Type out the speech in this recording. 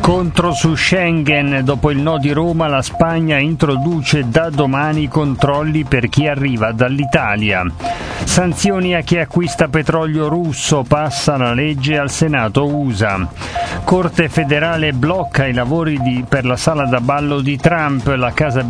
Scontro su Schengen. Dopo il no di Roma, la Spagna introduce da domani controlli per chi arriva dall'Italia. Sanzioni a chi acquista petrolio russo, passa la legge al Senato USA. Corte federale blocca i lavori per la sala da ballo di Trump, la Casa